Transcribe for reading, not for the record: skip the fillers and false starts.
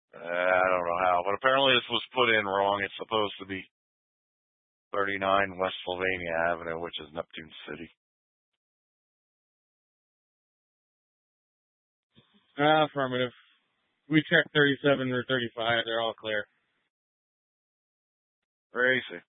I don't know how, but apparently this was put in wrong. It's supposed to be 39 West Sylvania Avenue, which is Neptune City. Affirmative. We checked 37 or 35. They're all clear. Crazy.